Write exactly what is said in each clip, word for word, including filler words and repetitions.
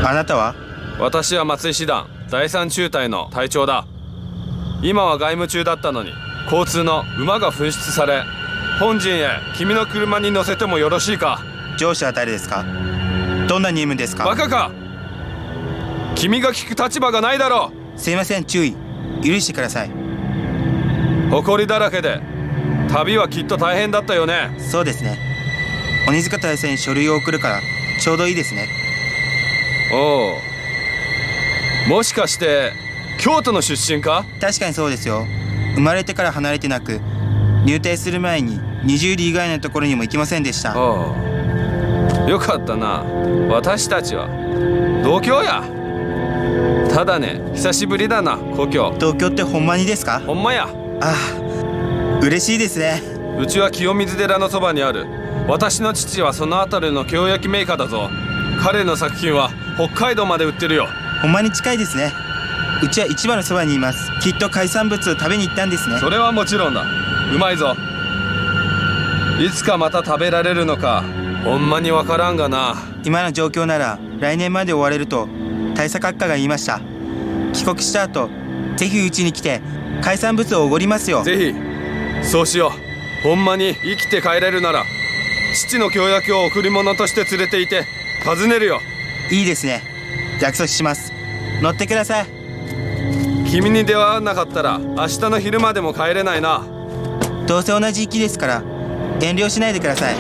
あなたは？ 私は松井師団だいさん中隊の隊長だ。今は外務中だったのに交通の馬が紛失され、本陣へ君の車に乗せてもよろしいか？ 上司は誰ですか？どんな任務ですか？ バカか！君が聞く立場がないだろう。すいません、注意許してください。 誇りだらけで旅はきっと大変だったよね。 そうですね。鬼塚大佐に書類を送るからちょうどいいですね。 おお、もしかして京都の出身か？ 確かにそうですよ。生まれてから離れてなく、入隊する前ににじゅう里以外のところにも行きませんでした。 おお、よかったな。私たちは同郷や。ただね、久しぶりだな、故郷。 東京ってほんまにですか？ ほんまや。 ああ、嬉しいですね。 うちは清水寺のそばにある。私の父はその辺りの京焼メーカーだぞ。彼の作品は北海道まで売ってるよ。 ほんまに近いですね。うちは市場のそばにいます。きっと海産物を食べに行ったんですね。 それはもちろんだ。うまいぞ。いつかまた食べられるのかほんまにわからんがな。 今の状況なら来年まで終われると大佐閣下が言いました。帰国した後ぜひうちに来て海産物をおごりますよ。 ぜひそうしよう。ほんまに生きて帰れるなら父の京焼を贈り物として連れていて訪ねるよ。 いいですね。約束します。乗ってください。 君に出会わなかったら明日の昼までも帰れないな。 どうせ同じ行きですから遠慮しないでください。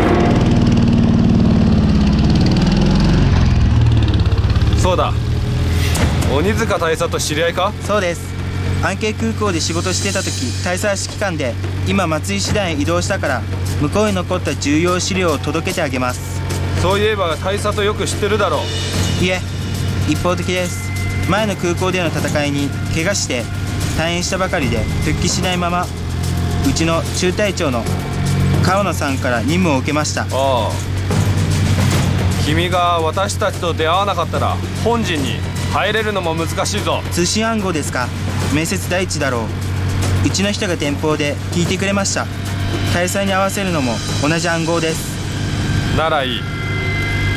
そうだ、鬼塚大佐と知り合いか？ そうです。安慶空港で仕事してた時、大佐は指揮官で今松井師団へ移動したから向こうに残った重要資料を届けてあげます。 そういえば大佐とよく知ってるだろう。 いえ、一方的です。前の空港での戦いに怪我して退院したばかりで復帰しないまま、うちの中隊長の川野さんから任務を受けました。 ああ、君が私たちと出会わなかったら本陣に入れるのも難しいぞ。 通信暗号ですか？面接第一だろう。うちの人が電報で聞いてくれました。大佐に合わせるのも同じ暗号です。 ならいい。